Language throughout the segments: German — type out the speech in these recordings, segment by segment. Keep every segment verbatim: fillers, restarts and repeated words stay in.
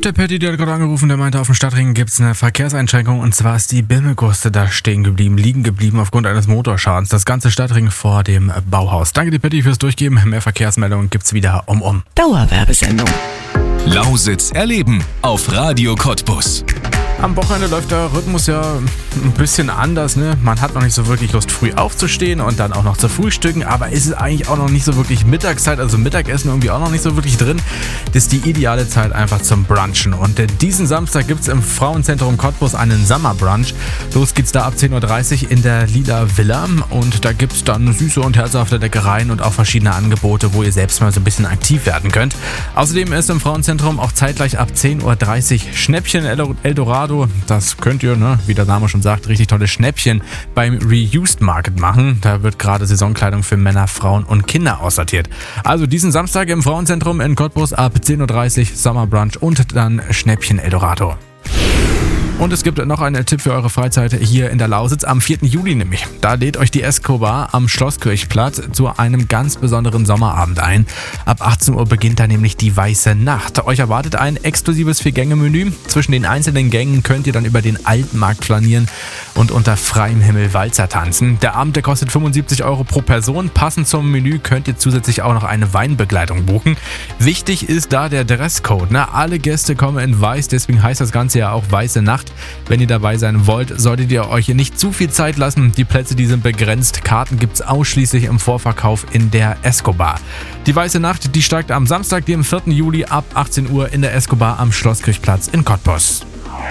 der Patty, der hat gerade angerufen, der meinte, auf dem Stadtring gibt es eine Verkehrseinschränkung und zwar ist die Bimmelguste da stehen geblieben, liegen geblieben aufgrund eines Motorschadens. Das ganze Stadtring vor dem Bauhaus. Danke dir, Patty, fürs Durchgeben. Mehr Verkehrsmeldungen gibt's wieder um um. Dauerwerbesendung. Lausitz erleben auf Radio Cottbus. Am Wochenende läuft der Rhythmus ja ein bisschen anders, ne? Man hat noch nicht so wirklich Lust, früh aufzustehen und dann auch noch zu frühstücken, aber ist es eigentlich auch noch nicht so wirklich Mittagszeit, also Mittagessen irgendwie auch noch nicht so wirklich drin. Das ist die ideale Zeit einfach zum Brunchen. Und diesen Samstag gibt es im Frauenzentrum Cottbus einen Sommerbrunch. Los geht's da ab zehn Uhr dreißig in der Lila Villa und da gibt es dann süße und herzhafte Leckereien und auch verschiedene Angebote, wo ihr selbst mal so ein bisschen aktiv werden könnt. Außerdem ist im Frauenzentrum auch zeitgleich ab zehn Uhr dreißig Schnäppchen Eldorado. Das könnt ihr, ne, wie der Name schon sagt, richtig tolle Schnäppchen beim Reused Market machen. Da wird gerade Saisonkleidung für Männer, Frauen und Kinder aussortiert. Also diesen Samstag im Frauenzentrum in Cottbus ab zehn Uhr dreißig Sommerbrunch und dann Schnäppchen Eldorado. Und es gibt noch einen Tipp für eure Freizeit hier in der Lausitz am vierten Juli nämlich. Da lädt euch die Escobar am Schlosskirchplatz zu einem ganz besonderen Sommerabend ein. Ab achtzehn Uhr beginnt da nämlich die Weiße Nacht. Euch erwartet ein exklusives Vier-Gänge-Menü. Zwischen den einzelnen Gängen könnt ihr dann über den Altmarkt flanieren und unter freiem Himmel Walzer tanzen. Der Abend, der kostet fünfundsiebzig Euro pro Person. Passend zum Menü könnt ihr zusätzlich auch noch eine Weinbegleitung buchen. Wichtig ist da der Dresscode. Ne? Alle Gäste kommen in weiß, deswegen heißt das Ganze ja auch Weiße Nacht. Wenn ihr dabei sein wollt, solltet ihr euch nicht zu viel Zeit lassen. Die Plätze, die sind begrenzt. Karten gibt es ausschließlich im Vorverkauf in der Escobar. Die Weiße Nacht, die steigt am Samstag, dem vierten Juli ab achtzehn Uhr in der Escobar am Schlosskirchplatz in Cottbus.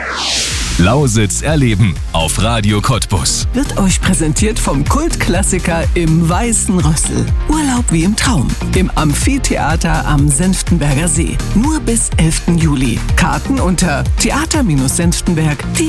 Lausitz erleben auf Radio Cottbus. Wird euch präsentiert vom Kultklassiker im Weißen Rössel. Urlaub wie im Traum. Im Amphitheater am Senftenberger See. Nur bis elften Juli. Karten unter theater Bindestrich senftenberg punkt de.